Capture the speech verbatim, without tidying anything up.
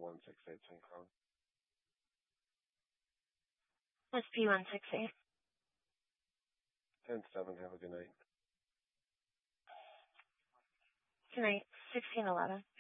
one six eight Hong Kong. S P one six eight. ten seven, have a good night. Good night. sixteen eleven.